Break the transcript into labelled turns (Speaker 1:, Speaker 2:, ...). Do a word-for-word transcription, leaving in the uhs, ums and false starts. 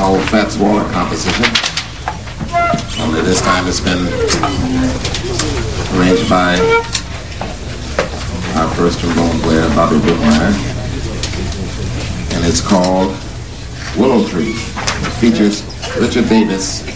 Speaker 1: old Fats Waller composition. Only this time it's been arranged by our first trombone player, Bobby Brookmeyer. And it's called Willow Tree. It features Richard Davis